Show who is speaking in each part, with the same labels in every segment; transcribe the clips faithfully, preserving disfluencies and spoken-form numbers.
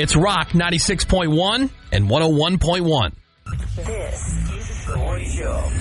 Speaker 1: It's Rock ninety-six point one and one oh one point one.
Speaker 2: This is the Woody Show.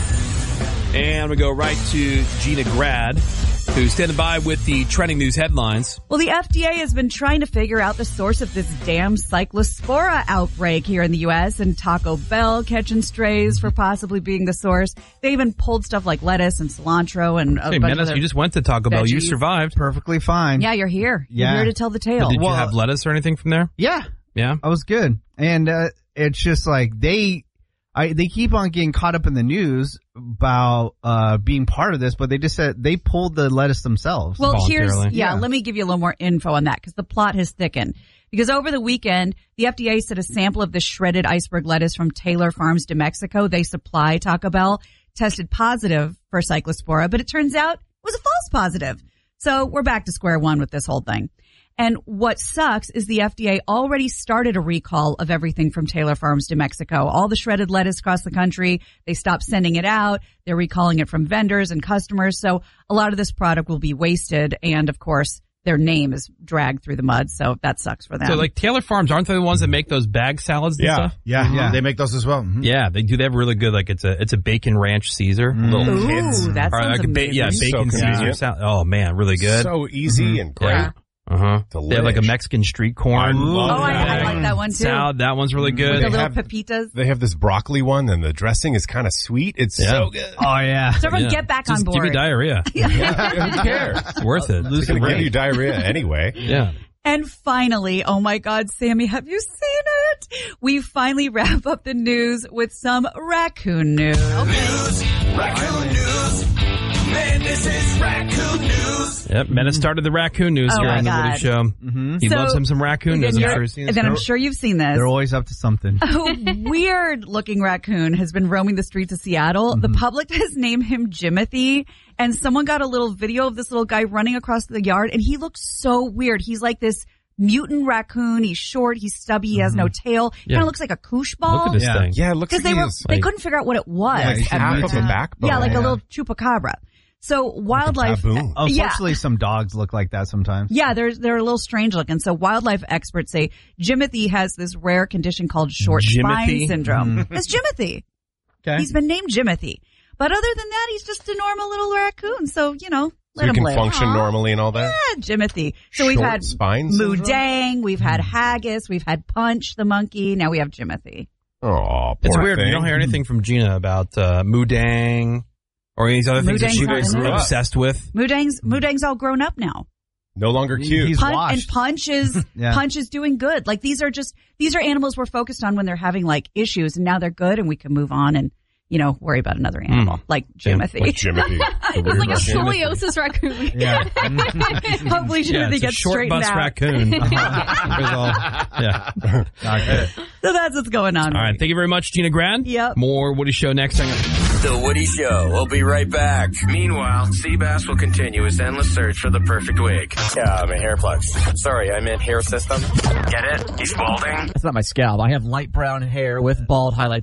Speaker 1: And we go right to Gina Grad, who's standing by with the trending news headlines.
Speaker 3: Well, the F D A has been trying to figure out the source of this damn cyclospora outbreak here in the U S, and Taco Bell catching strays for possibly being the source. They even pulled stuff like lettuce and cilantro and a
Speaker 1: Hey,
Speaker 3: bunch
Speaker 1: Menace,
Speaker 3: of
Speaker 1: you just went to Taco Bell. You
Speaker 3: veggies.
Speaker 1: survived.
Speaker 4: Perfectly fine.
Speaker 3: Yeah, you're here.
Speaker 4: Yeah.
Speaker 3: You're here to tell the tale.
Speaker 1: But did
Speaker 4: Well,
Speaker 1: you have lettuce or anything from there?
Speaker 4: Yeah.
Speaker 1: Yeah.
Speaker 4: I was good. And uh, it's just like they I, they keep on getting caught up in the news about uh, being part of this, but they just said they pulled the lettuce themselves.
Speaker 3: Well, here's, yeah,
Speaker 4: Yeah.
Speaker 3: let me give you a little more info on that because the plot has thickened. Because over the weekend, the F D A said a sample of the shredded iceberg lettuce from Taylor Farms de Mexico, they supply Taco Bell, tested positive for cyclospora, but it turns out it was a false positive. So we're back to square one with this whole thing. And what sucks is the F D A already started a recall of everything from Taylor Farms de Mexico. All the shredded lettuce across the country, they stopped sending it out. They're recalling it from vendors and customers. So a lot of this product will be wasted. And of course, their name is dragged through the mud. So that sucks for them.
Speaker 1: So, like, Taylor Farms, aren't they the ones that make those bag salads and
Speaker 5: Yeah,
Speaker 1: stuff?
Speaker 5: yeah, yeah. They make those as well. Mhm.
Speaker 1: Yeah, they do. They have really good, like, it's a it's a bacon ranch Caesar. Little
Speaker 3: Ooh,
Speaker 1: kids.
Speaker 3: that
Speaker 1: Or,
Speaker 3: sounds
Speaker 1: like a ba-
Speaker 3: amazing.
Speaker 1: yeah,
Speaker 5: So
Speaker 1: bacon Caesar
Speaker 5: convenient.
Speaker 1: salad. Oh, man, really good.
Speaker 5: So easy and great.
Speaker 3: Yeah.
Speaker 1: Uh-huh.
Speaker 5: Delish.
Speaker 1: They have, like, a Mexican street corn.
Speaker 5: I love
Speaker 3: Oh, I, I
Speaker 5: that.
Speaker 3: like that one too.
Speaker 1: Salad, that one's really good.
Speaker 3: The
Speaker 5: They
Speaker 3: little
Speaker 5: have-
Speaker 3: pepitas.
Speaker 5: They have this broccoli one, and the dressing is kind of sweet. It's
Speaker 1: Yeah.
Speaker 5: so good.
Speaker 4: Oh, yeah.
Speaker 3: So everyone
Speaker 1: Yeah.
Speaker 3: get back
Speaker 1: Just
Speaker 3: on board.
Speaker 1: give me diarrhea.
Speaker 5: Who cares?
Speaker 1: It's worth it.
Speaker 5: It's going to give you diarrhea anyway.
Speaker 1: Yeah.
Speaker 3: And finally, oh my God, Sammy, have you seen it? We finally wrap up the news with some raccoon news.
Speaker 2: News, raccoon news. Man, this is raccoon news.
Speaker 1: Yep, Menace started the raccoon news
Speaker 3: Oh
Speaker 1: here
Speaker 3: my
Speaker 1: on the Woody
Speaker 3: God.
Speaker 1: Show.
Speaker 4: Mm-hmm.
Speaker 1: He
Speaker 3: So-
Speaker 1: loves him some raccoon news.
Speaker 3: And
Speaker 1: I'm
Speaker 3: you're-
Speaker 1: sure he's seen
Speaker 3: and
Speaker 1: this.
Speaker 3: then I'm sure you've seen this.
Speaker 4: They're always up to something.
Speaker 3: A weird looking raccoon has been roaming the streets of Seattle.
Speaker 1: Mm-hmm.
Speaker 3: The public has named him Jimothy, and someone got a little video of this little guy running across the yard, and he looks so weird. He's like this mutant raccoon. He's short, he's stubby, he has no tail.
Speaker 1: Yeah.
Speaker 3: Kind of looks like a koosh ball.
Speaker 1: Look at this
Speaker 4: Yeah.
Speaker 1: thing.
Speaker 5: Yeah, it looks
Speaker 3: Because
Speaker 5: like
Speaker 3: they
Speaker 5: he
Speaker 3: were,
Speaker 5: is
Speaker 3: they
Speaker 1: like-
Speaker 3: couldn't figure out what it was.
Speaker 4: Yeah,
Speaker 5: like
Speaker 4: he's
Speaker 3: at
Speaker 5: half
Speaker 3: first.
Speaker 5: of a backbone.
Speaker 3: Yeah, like
Speaker 4: Yeah.
Speaker 3: a little chupacabra. So wildlife,
Speaker 5: baboon.
Speaker 4: Unfortunately, some dogs look like that sometimes.
Speaker 3: yeah, they're they're a little strange looking. So wildlife experts say Jimothy has this rare condition called short
Speaker 1: Jimothy?
Speaker 3: spine syndrome. It's Jimothy.
Speaker 4: Okay.
Speaker 3: He's been named Jimothy. But other than that, he's just a normal little raccoon. So, you know,
Speaker 5: So
Speaker 3: let
Speaker 5: you
Speaker 3: him
Speaker 5: can
Speaker 3: live.
Speaker 5: function
Speaker 3: Aw.
Speaker 5: normally and all that.
Speaker 3: Yeah, Jimothy. So we've
Speaker 5: Short
Speaker 3: had
Speaker 5: spine syndrome?
Speaker 3: Moodang, we've had Haggis, we've had Punch the monkey. Now we have Jimothy.
Speaker 5: Oh,
Speaker 1: It's
Speaker 5: poor
Speaker 1: weird.
Speaker 5: thing.
Speaker 1: You don't hear anything from Gina about uh, Moodang or any of these other things that
Speaker 3: Moodang's
Speaker 1: she
Speaker 3: not
Speaker 1: was
Speaker 3: in it.
Speaker 1: obsessed with.
Speaker 3: Moodang's, Moodang's all grown up now.
Speaker 5: No longer cute.
Speaker 4: He's
Speaker 3: Punch, and
Speaker 4: washed.
Speaker 3: Punch is,
Speaker 4: Yeah.
Speaker 3: Punch is doing good. Like these are just, these are animals we're focused on when they're having like issues, and now they're good and we can move on and, you know, worry about another animal like Jimothy.
Speaker 5: Like Jimothy. The
Speaker 6: It was like a
Speaker 5: weird raccoon.
Speaker 6: scoliosis raccoon.
Speaker 4: Yeah.
Speaker 3: Hopefully
Speaker 1: Yeah,
Speaker 3: Jimothy
Speaker 1: it's a
Speaker 3: gets
Speaker 1: short
Speaker 3: straightened
Speaker 1: bus
Speaker 3: out.
Speaker 1: raccoon. There's all- yeah.
Speaker 4: Okay.
Speaker 3: So that's what's going on.
Speaker 1: All right. Thank you very much, Gina Grad.
Speaker 3: Yep.
Speaker 1: More Woody Show next.
Speaker 2: The Woody Show. We'll be right back. Meanwhile, Seabass will continue his endless search for the perfect wig. Yeah, my hair plugs. Sorry, I meant hair system. Get it? He's balding.
Speaker 7: That's not my scalp. I have light brown hair with bald highlights.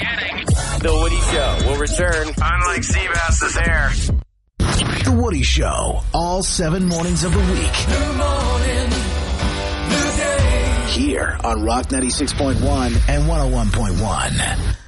Speaker 2: The Woody Show will return, unlike Seabass's hair.
Speaker 8: The Woody Show, all seven mornings of the week.
Speaker 2: Good morning. Good day.
Speaker 8: Here on Rock ninety-six point one and one oh one point one.